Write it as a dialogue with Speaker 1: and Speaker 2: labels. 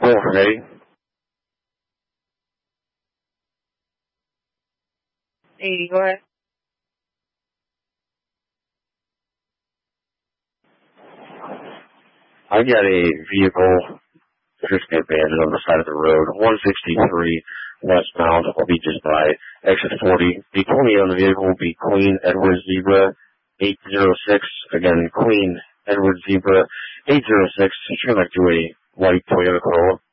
Speaker 1: Oh, ready?
Speaker 2: Hey, go ahead.
Speaker 1: I got a vehicle just abandoned on the side of the road, 163 westbound. I'll be just by exit 40. The 20 on the vehicle will be Queen Edward Zebra 806. Again, Queen Edward Zebra 806. Turn back to a white Toyota Corolla.